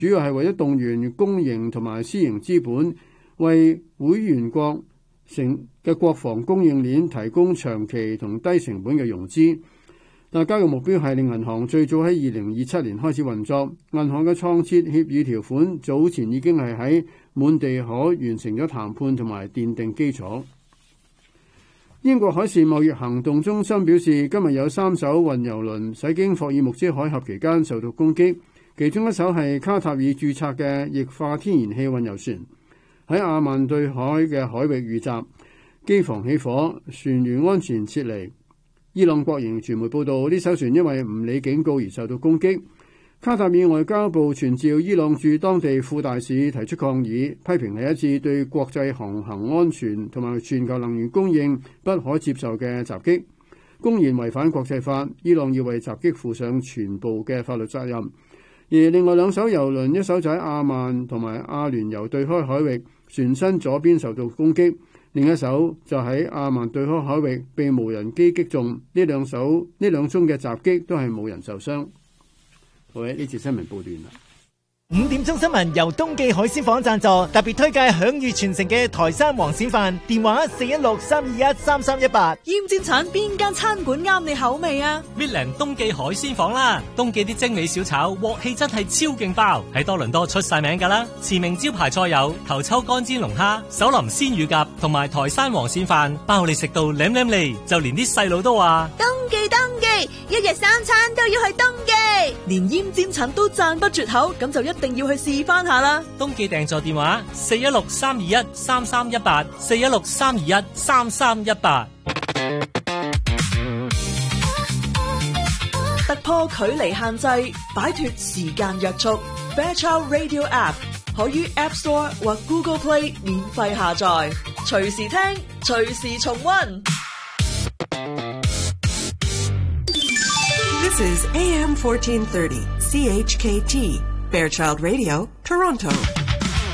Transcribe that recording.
主要係為咗動員公營同埋私營資本，為會員國嘅國防供應鏈提供長期同低成本嘅融資。大家嘅目標係令銀行最早喺2027年開始運作。銀行嘅創設協議條款早前已經係喺滿地可完成咗談判同埋奠定基礎。英國海事貿易行動中心表示，今日有3艘運油輪駛經霍爾木茲海峽期間受到攻擊，其中一艘係卡塔爾註冊嘅液化天然氣運油船，喺阿曼對海嘅海域遇襲，機房起火，船員安全撤離。伊朗國營傳媒報道，呢艘船因為唔理警告而受到攻擊。卡塔爾外交部傳召伊朗駐當地副大使提出抗議，批評係一次對國際航行安全同埋全球能源供應不可接受嘅襲擊，公然違反國際法。伊朗要為襲擊負上全部嘅法律責任。而另外2艘油輪，一艘就喺阿曼同埋阿聯酋對開海域，船身左邊受到攻擊。另一艘就喺阿曼對開海域被無人機擊中，呢兩宗嘅襲擊都係冇人受傷。好，呢次新聞報完啦。 5點鐘新聞由東記海鮮舫贊助，特別推介享譽傳承嘅台山黃鱔飯，電話416-321-3318。 鹽煎橙邊間餐館啱你口味啊？ 搣靚東記海鮮舫啦，東記啲精美小炒鑊氣真係超勁爆，喺多倫多出晒名噶啦。馳名招牌菜有頭抽乾煎龍蝦、手淋鮮乳鴿同埋台山黃鱔飯，包你食到舐舐脷，就連啲細路都話東記，一日3餐都要去東記，連鹽煎橙都讚不絕口，咁就一定要去試翻下啦。 東記訂座電話416-321-3318 416-321-3318。 突破距離限制，擺脫時間約束。Fairchild Radio App 可於 App Store 或 Google Play 免費下載，隨時聽，隨時重溫。 This is AM 1430 CHKT Fairchild Radio, Toronto.